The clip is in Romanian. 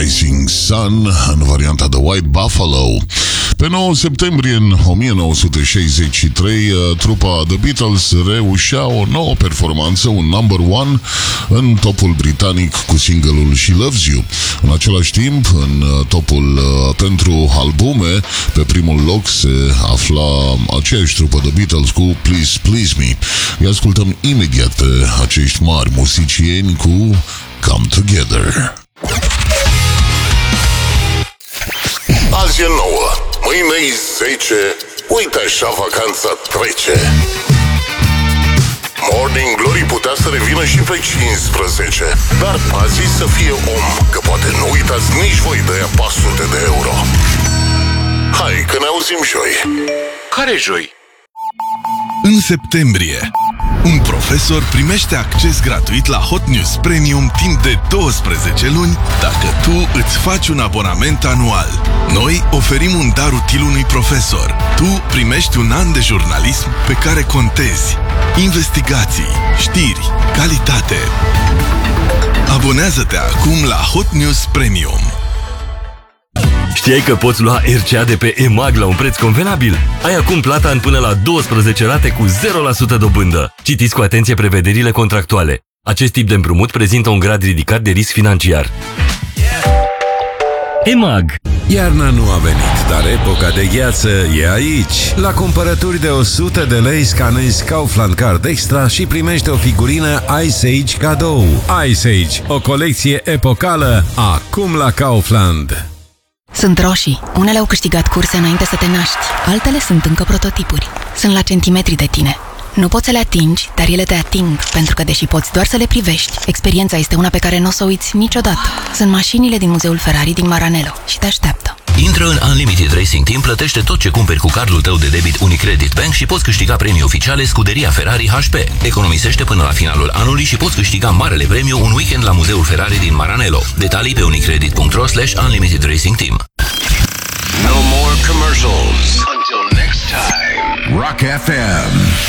Rising Sun în varianta de White Buffalo. Pe 9 septembrie în 1963, trupa The Beatles reușea o nouă performanță, un number one în topul britanic cu single-ul She Loves You. În același timp, în topul pentru albume, pe primul loc se afla aceeași trupă The Beatles cu Please Please Me. Îi ascultăm imediat pe acești mari muzicieni cu Come Together. Azi e 9, mâine e 10, uite așa vacanța trece. Morning Glory putea să revină și pe 15, dar azi să fie om, că poate nu uitați nici voi de aia 400 de euro. Hai, că ne auzim joi. Care joi? În septembrie, un profesor primește acces gratuit la Hot News Premium timp de 12 luni dacă tu îți faci un abonament anual. Noi oferim un dar util unui profesor. Tu primești un an de jurnalism pe care contezi. Investigații, știri, calitate. Abonează-te acum la Hot News Premium. Știai că poți lua RCA de pe EMAG la un preț convenabil? Ai acum plata în până la 12 rate cu 0% dobândă. Citiți cu atenție prevederile contractuale. Acest tip de împrumut prezintă un grad ridicat de risc financiar. EMAG. Iarna nu a venit, dar epoca de gheață e aici. La cumpărături de 100 de lei scanezi Kaufland Card Extra și primești o figurină Ice Age cadou. Ice Age, o colecție epocală, acum la Kaufland. Sunt roșii. Unele au câștigat curse înainte să te naști. Altele sunt încă prototipuri. Sunt la centimetri de tine. Nu poți să le atingi, dar ele te ating, pentru că deși poți doar să le privești, experiența este una pe care nu o să o uiți niciodată. Sunt mașinile din Muzeul Ferrari din Maranello și te așteaptă. Intră în Unlimited Racing Team, plătește tot ce cumperi cu cardul tău de debit Unicredit Bank și poți câștiga premii oficiale Scuderia Ferrari HP. Economisește până la finalul anului și poți câștiga marele premiu un weekend la Muzeul Ferrari din Maranello. Detalii pe unicredit.ro/Unlimited Racing Team. No more commercials. Until next time. Rock FM.